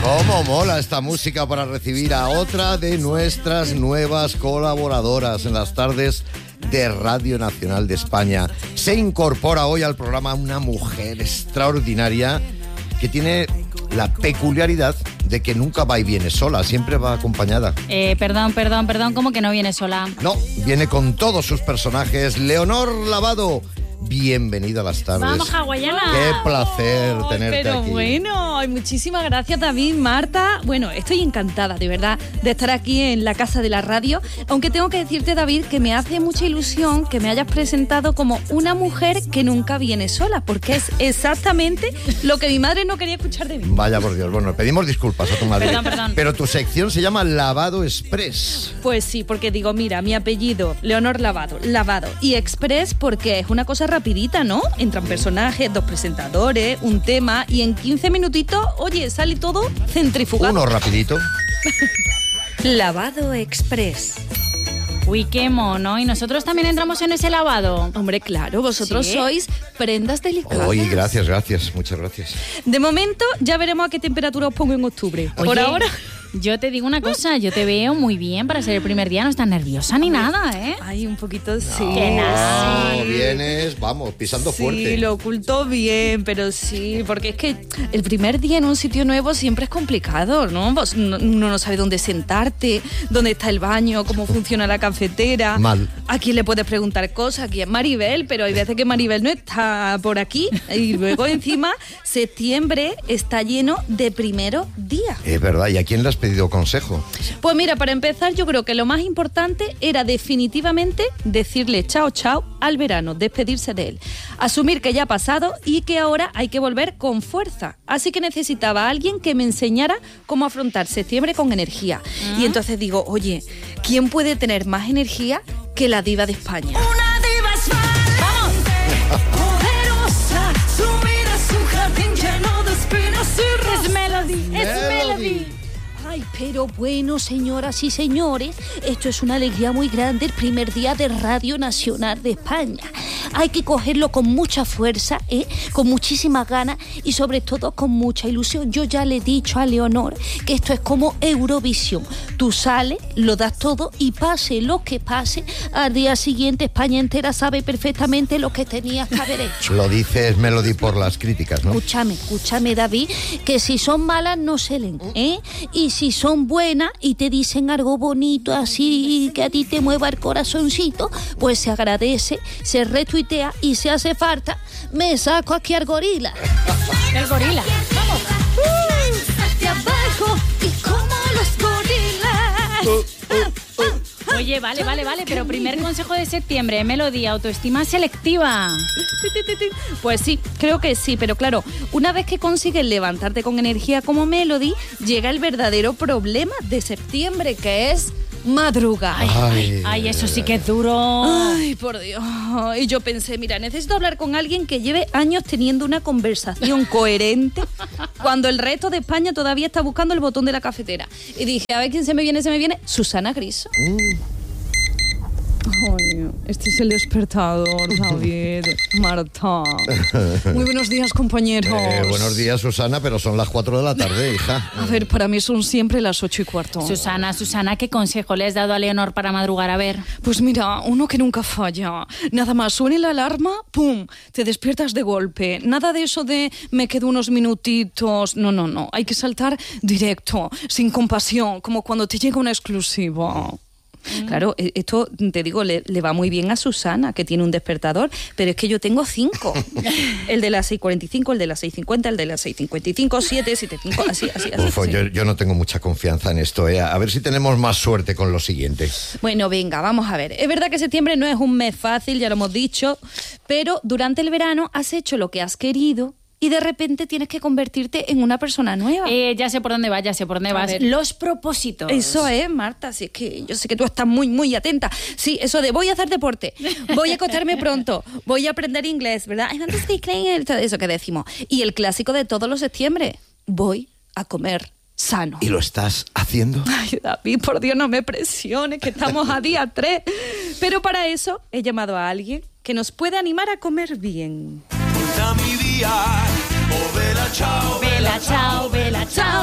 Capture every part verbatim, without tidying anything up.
¿Cómo mola esta música para recibir a otra de nuestras nuevas colaboradoras en las tardes de Radio Nacional de España? Se incorpora hoy al programa una mujer extraordinaria que tiene la peculiaridad de que nunca va y viene sola, siempre va acompañada. Eh, perdón, perdón, perdón, ¿cómo que no viene sola? No, viene con todos sus personajes. Leonor Lavado, bienvenida a las tardes. ¡Vamos, hawaiana! ¡Qué placer oh, tenerte pero aquí! Pero bueno, ay, muchísimas gracias, David, Marta. Bueno, estoy encantada, de verdad, de estar aquí en la casa de la radio. Aunque tengo que decirte, David, que me hace mucha ilusión que me hayas presentado como una mujer que nunca viene sola, porque es exactamente lo que mi madre no quería escuchar de mí. Vaya por Dios, bueno, pedimos disculpas a tu madre. Perdón, perdón. Pero tu sección se llama Lavado Express. Pues sí, porque digo, mira, mi apellido, Leonor Lavado, Lavado, y Express porque es una cosa rapidita, ¿no? Entran personajes, dos presentadores, un tema, y en quince minutitos, oye, sale todo centrifugado. Uno rapidito. Lavado Express. Uy, qué mono. ¿Y nosotros también entramos en ese lavado? Hombre, claro, vosotros ¿Sí? sois prendas delicadas. Oye, gracias, gracias, muchas gracias. De momento, ya veremos a qué temperatura os pongo en octubre. Oye, Por ahora... yo te digo una cosa, yo te veo muy bien para ser el primer día, no estás nerviosa ni nada, ¿eh? Ay, un poquito sí. No, Que nada. no, vienes, vamos, pisando Sí, fuerte. lo ocultó bien, pero sí, porque es que el primer día en un sitio nuevo siempre es complicado, ¿no? Vos no, uno no sabe dónde sentarte, dónde está el baño, cómo funciona la cafetera. Mal. A quién le puedes preguntar cosas, aquí es Maribel, pero hay veces que Maribel no está por aquí. Y luego encima, septiembre está lleno de primeros días. Es verdad, ¿y a quién le has pedido consejo? Pues mira, para empezar, yo creo que lo más importante era definitivamente decirle chao, chao al verano, despedirse de él. Asumir que ya ha pasado y que ahora hay que volver con fuerza. Así que necesitaba a alguien que me enseñara cómo afrontar septiembre con energía. ¿Ah? Y entonces digo, oye, ¿quién puede tener más energía que la diva de España? Una diva es valiente, poderosa, su vida es un jardín lleno de espinas y rosas. Es Melody, es Melody. Ay, pero bueno, señoras y señores, esto es una alegría muy grande, el primer día de Radio Nacional de España. Hay que cogerlo con mucha fuerza, ¿eh? Con muchísimas ganas y sobre todo con mucha ilusión. Yo ya le he dicho a Leonor que esto es como Eurovisión. Tú sales, lo das todo y pase lo que pase, al día siguiente España entera sabe perfectamente lo que tenías que haber hecho. Lo dices, Melody, por las críticas, ¿no? Escúchame, escúchame, David, que si son malas no se leen, ¿eh? Y si son buenas y te dicen algo bonito así que a ti te mueva el corazoncito, pues se agradece, se retuitea y si hace falta, me saco aquí al gorila. El gorila. ¡Vamos! Uh, hacia abajo y como los gorilas. Oye, vale, vale, vale, pero primer consejo de septiembre, Melody, autoestima selectiva. Pues sí, creo que sí, pero claro, una vez que consigues levantarte con energía como Melody, llega el verdadero problema de septiembre, que es madrugar. Ay, ay, Ay, ay, eso sí que es duro. Ay, por Dios. Y yo pensé, mira, necesito hablar con alguien que lleve años teniendo una conversación coherente cuando el resto de España todavía está buscando el botón de la cafetera. Y dije, a ver quién se me viene, se me viene. Susana Griso. Mm. Ay, este es el despertador, David, Marta. Muy buenos días, compañeros. Eh, buenos días, Susana, pero son las cuatro de la tarde, hija. A ver, para mí son siempre las ocho y cuarto. Susana, Susana, ¿qué consejo le has dado a Leonor para madrugar? A ver. Pues mira, uno que nunca falla. Nada más suene la alarma, ¡pum!, te despiertas de golpe. Nada de eso de me quedo unos minutitos. No, no, no. Hay que saltar directo, sin compasión, como cuando te llega una exclusiva. Claro, esto, te digo, le, le va muy bien a Susana, que tiene un despertador, pero es que yo tengo cinco. El de las seis cuarenta y cinco, el de las seis cincuenta, el de las seis cincuenta y cinco, siete, siete, cinco, así, así, así. Uf, así. yo, yo no tengo mucha confianza en esto, ¿eh? A ver si tenemos más suerte con lo siguiente. Bueno, venga, vamos a ver. Es verdad que septiembre no es un mes fácil, ya lo hemos dicho, pero durante el verano has hecho lo que has querido y de repente tienes que convertirte en una persona nueva. Eh, ya sé por dónde vas, ya sé por dónde A vas. ver. Los propósitos. Eso es, Marta, sí, es que yo sé que tú estás muy, muy atenta. Sí, eso de voy a hacer deporte, voy a acostarme pronto, voy a aprender inglés, ¿verdad? I want to speak English, todo eso que decimos. Y el clásico de todos los septiembre, voy a comer sano. ¿Y lo estás haciendo? Ay, David, por Dios, no me presiones, que estamos a día tres. Pero para eso he llamado a alguien que nos puede animar a comer bien. Mi día, oh, vela, chao, Vela, chao, vela, chao, chao.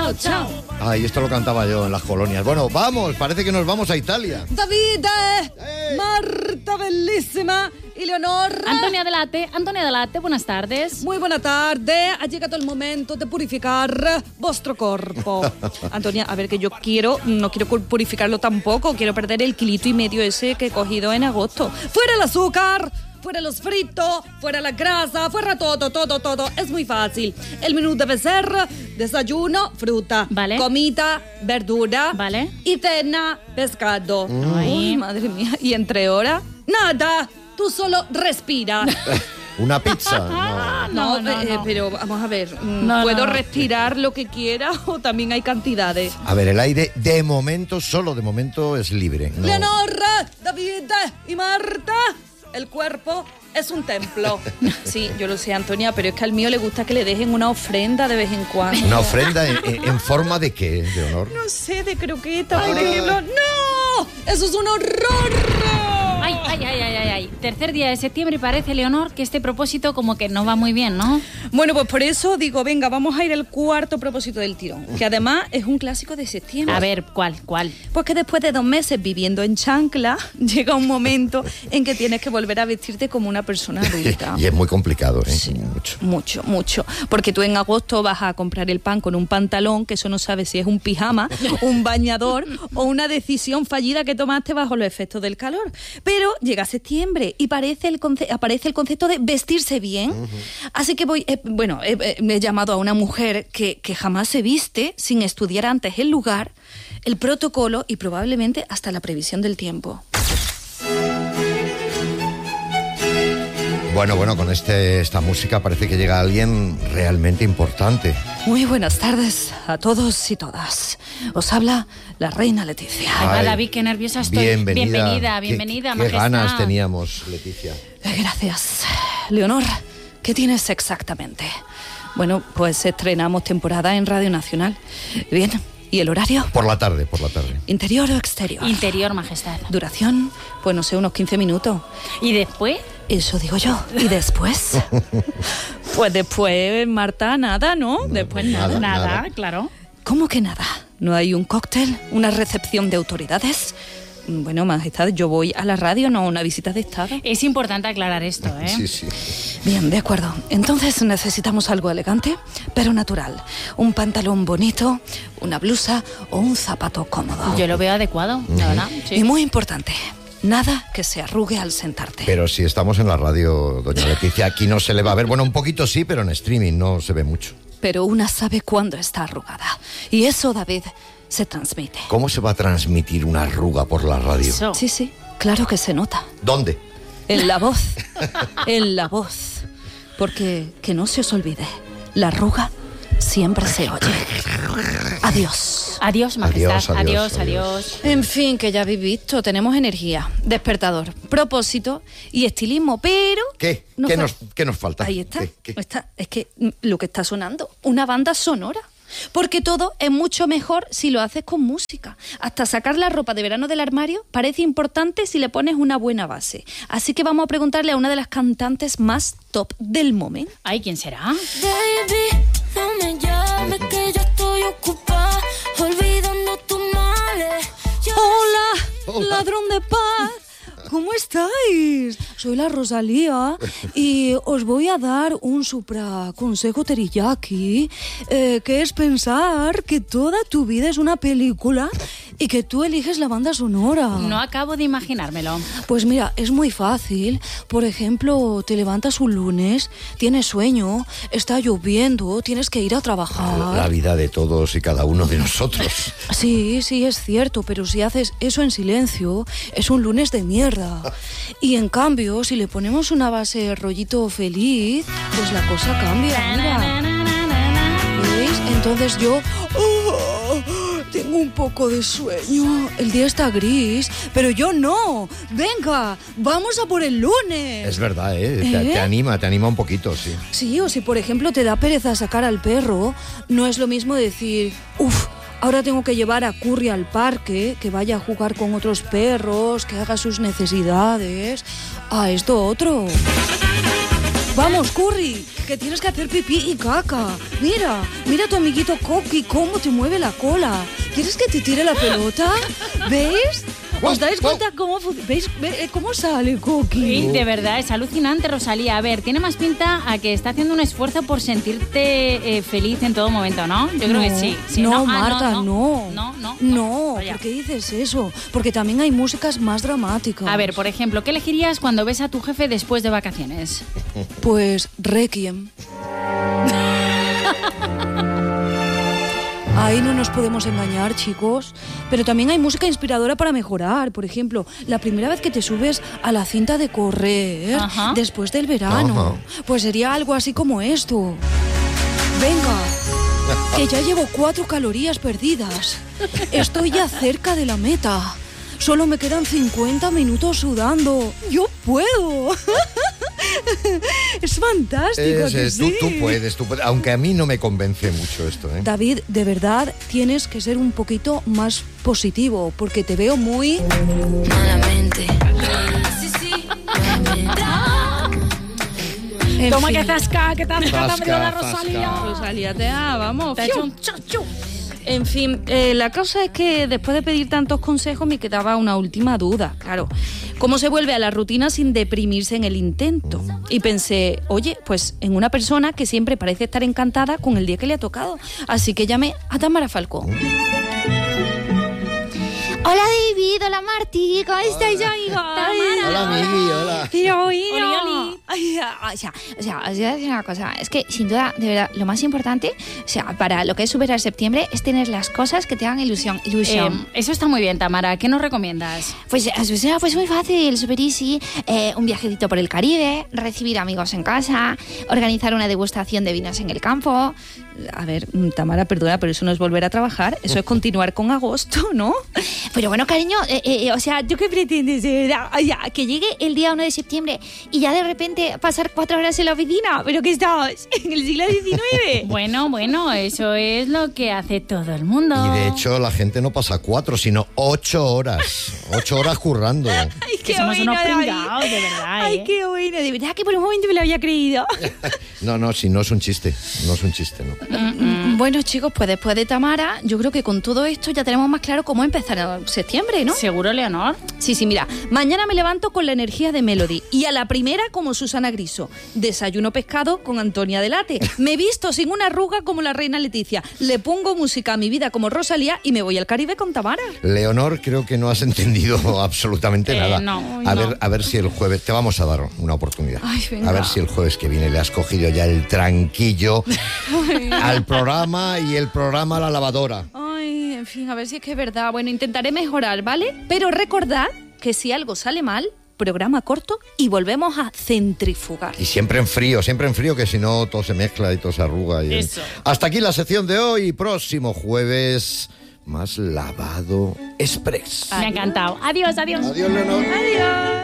chao, chao. Ay, esto lo cantaba yo en las colonias. Bueno, vamos, parece que nos vamos a Italia. Davide, ¡Hey! Marta bellísima y Leonor. Antonia Delate, Antonia Delate, buenas tardes. Muy buena tarde, ha llegado el momento de purificar vuestro cuerpo. Antonia, a ver, que yo quiero, no quiero purificarlo tampoco, quiero perder el kilito y medio ese que he cogido en agosto. ¡Fuera el azúcar! Fuera los fritos, fuera la grasa, fuera todo, todo, todo. Es muy fácil. El menú debe ser desayuno, fruta. Vale. Comida, verdura. Vale. Y cena, pescado. Ay. Ay, madre mía. ¿Y entre horas? Nada. Tú solo respira. ¿Una pizza? No. No, No, no, eh, no. pero vamos a ver. mm, No, ¿Puedo no, no. respirar lo que quiera o también hay cantidades? A ver, el aire de momento, solo de momento, es libre. No. Leonor, David y Marta, el cuerpo es un templo. Sí, yo lo sé, Antonia, pero es que al mío le gusta que le dejen una ofrenda de vez en cuando. ¿Una ofrenda en, en- en forma de qué, Leonor? No sé, de croqueta, por ejemplo. ¡No! ¡Eso es un horror! Ay, ay, ay, ay, ay, ay. Tercer día de septiembre y parece, Leonor, que este propósito como que no va muy bien, ¿no? Bueno, pues por eso digo, venga, vamos a ir al cuarto propósito del tirón, que además es un clásico de septiembre. A ver, ¿cuál, cuál? Pues que después de dos meses viviendo en chancla, llega un momento en que tienes que volver a vestirte como una persona adulta. Y es muy complicado, ¿eh? Sí. Mucho. Mucho, mucho. Porque tú en agosto vas a comprar el pan con un pantalón, que eso no sabes si es un pijama, un bañador o una decisión fallida que tomaste bajo los efectos del calor. Pero llega septiembre y parece el conce- aparece el concepto de vestirse bien. Uh-huh. Así que voy, eh, bueno, eh, eh, me he llamado a una mujer que, que jamás se viste sin estudiar antes el lugar, el protocolo y probablemente hasta la previsión del tiempo. Bueno, bueno, con este, esta música parece que llega alguien realmente importante. Muy buenas tardes a todos y todas. Os habla la reina Leticia. Ay, Ay, va, David, qué nerviosa estoy. Bienvenida. Bienvenida, Qué- bienvenida, Qué, majestad. ganas teníamos, Leticia. Eh, Gracias. Leonor, ¿qué tienes exactamente? Bueno, pues estrenamos temporada en Radio Nacional. Bien, ¿y el horario? Por la tarde, por la tarde. ¿Interior o exterior? Interior, majestad. Duración, pues no sé, unos quince minutos. ¿Y después? Eso digo yo. ¿Y después? Pues después, Marta, nada, ¿no? Después nada. nada. Nada, nada. claro. ¿Cómo que nada? ¿No hay un cóctel? ¿Una recepción de autoridades? Bueno, majestad, yo voy a la radio, no a una visita de estado. Es importante aclarar esto, ¿eh? Sí, sí. Bien, de acuerdo. Entonces necesitamos algo elegante, pero natural. Un pantalón bonito, una blusa o un zapato cómodo. Yo lo veo adecuado, la verdad. Sí. Y muy importante, nada que se arrugue al sentarte. Pero si estamos en la radio, doña Leticia, aquí no se le va a ver. Bueno, un poquito sí, pero en streaming no se ve mucho. Pero una sabe cuándo está arrugada. Y eso, David, se transmite. ¿Cómo se va a transmitir una arruga por la radio? Eso. Sí, sí, claro que se nota. ¿Dónde? En la voz, en la voz. Porque, que no se os olvide, la arruga siempre se oye. Adiós. Adiós, majestad. Adiós, adiós, adiós, adiós. adiós. En fin, que ya habéis visto, tenemos energía, despertador, propósito y estilismo, pero... ¿Qué? no ¿Qué, fa- nos, ¿Qué nos falta? Ahí está, ¿Qué- qué? está. Es que mm, lo que está sonando, una banda sonora. Porque todo es mucho mejor si lo haces con música. Hasta sacar la ropa de verano del armario parece importante si le pones una buena base. Así que vamos a preguntarle a una de las cantantes más top del momento. Ay, ¿quién será? Baby, no me llames que yo estoy ocupada, olvidando tus males. Yo ¡Hola, Hola. ladrón de paz! ¿Cómo estáis? Soy la Rosalía y os voy a dar un supra consejo teriyaki, eh, que es pensar que toda tu vida es una película y que tú eliges la banda sonora. No acabo de imaginármelo. Pues mira, es muy fácil. Por ejemplo, te levantas un lunes, tienes sueño, está lloviendo, tienes que ir a trabajar. La vida de todos y cada uno de nosotros. Sí, sí, es cierto, pero si haces eso en silencio, es un lunes de mierda. Y en cambio, si le ponemos una base rollito feliz, pues la cosa cambia, mira. ¿Veis? Entonces yo... ¡oh! Tengo un poco de sueño. El día está gris, pero yo no. Venga, vamos a por el lunes. Es verdad, ¿eh? Te, ¿Eh? te anima, te anima un poquito, sí. Sí, o si por ejemplo te da pereza sacar al perro, no es lo mismo decir, uff, ahora tengo que llevar a Curry al parque, que vaya a jugar con otros perros, que haga sus necesidades, a esto otro. Vamos, Curry, que tienes que hacer pipí y caca. Mira, mira a tu amiguito Coqui cómo te mueve la cola. ¿Quieres que te tire la pelota? ¿Veis? ¿Os dais cuenta cómo, fu- ¿veis? Ve- cómo sale Coqui? Sí, de verdad, es alucinante, Rosalía. A ver, tiene más pinta a que está haciendo un esfuerzo por sentirte eh, feliz en todo momento, ¿no? Yo creo que sí. sí. No, Ah, Marta, no. No, no, no. No, Vaya. ¿por qué dices eso? Porque también hay músicas más dramáticas. A ver, por ejemplo, ¿qué elegirías cuando ves a tu jefe después de vacaciones? Pues Requiem. Ahí no nos podemos engañar, chicos. Pero también hay música inspiradora para mejorar. Por ejemplo, la primera vez que te subes a la cinta de correr Ajá. después del verano. Pues sería algo así como esto. Venga, que ya llevo cuatro calorías perdidas. Estoy ya cerca de la meta. Solo me quedan cincuenta minutos sudando. ¡Yo puedo! Es fantástico, Es- ¿que es- tú, sí? tú puedes, tú puedes. Aunque a mí no me convence mucho esto, ¿eh? David, de verdad tienes que ser un poquito más positivo, porque te veo muy... Malamente. En Toma fin. que zasca, que zasca, Zasca, me dio la zasca. Rosalía. Rosalía, te da, vamos. Te ha hecho ¡fiu! un chachu. En fin, eh, la cosa es que después de pedir tantos consejos me quedaba una última duda, claro. ¿Cómo se vuelve a la rutina sin deprimirse en el intento? Y pensé, oye, pues en una persona que siempre parece estar encantada con el día que le ha tocado. Así que llamé a Tamara Falcó. Hola David, hola Martí, ¿cómo estáis amigos? Hola, Mili, hola. Pero bueno, Oli, oli. Ay, o sea, o sea, os voy a decir una cosa, es que sin duda, de verdad, lo más importante, o sea, para lo que es superar septiembre es tener las cosas que te hagan ilusión, ilusión. Eh, eso está muy bien, Tamara. ¿Qué nos recomiendas? Pues, o sea, pues muy fácil, super easy, eh, un viajecito por el Caribe, recibir amigos en casa, organizar una degustación de vinos en el campo. A ver, mm, Tamara, perdona, pero eso no es volver a trabajar, eso es continuar con agosto, ¿no? Pero bueno, cariño, eh, eh, o sea, ¿tú qué pretendes, de verdad? O sea, que llegue el día uno de septiembre y ya de repente pasar cuatro horas en la oficina. ¿Pero qué estamos? ¿En el siglo diecinueve? Bueno, bueno, eso es lo que hace todo el mundo. Y de hecho la gente no pasa cuatro, sino ocho horas. Ocho horas currando. Ay, Que somos unos David. pringaos, de verdad, Ay, ¿eh? qué bueno. De verdad que por un momento me lo había creído. No, no, si no es un chiste. No es un chiste, ¿no? Bueno, chicos, pues después de Tamara, yo creo que con todo esto ya tenemos más claro cómo empezar en septiembre, ¿no? ¿Seguro, Leonor? Sí, sí, mira, mañana me levanto con la energía de Melody y a la primera como Susana Griso. Desayuno pescado con Antonia Delate. Me visto sin una arruga como la reina Leticia. Le pongo música a mi vida como Rosalía y me voy al Caribe con Tamara. Leonor, creo que no has entendido absolutamente Eh, nada. no, a no. ver, a ver si el jueves te vamos a dar una oportunidad. Ay, venga. A ver si el jueves que viene le has cogido ya el tranquillo al programa y el programa a la lavadora. Ay, en fin, a ver si es que es verdad. Bueno, intentaré mejorar, ¿vale? Pero recordad que si algo sale mal, programa corto y volvemos a centrifugar. Y siempre en frío, siempre en frío, que si no todo se mezcla y todo se arruga. Y Eso. Hasta aquí la sección de hoy. Próximo jueves, más lavado express. Me ha encantado. Adiós, adiós. Adiós, Leonor. Adiós.